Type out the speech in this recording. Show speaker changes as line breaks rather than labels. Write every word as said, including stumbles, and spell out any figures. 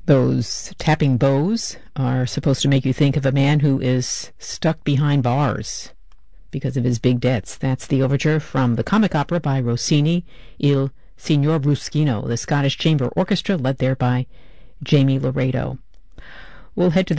Those tapping bows are supposed to make you think of a man who is stuck behind bars because of his big debts. That's the overture from the comic opera by Rossini, Il Signor Bruschino, the Scottish Chamber Orchestra, led there by Jamie Laredo. We'll head to the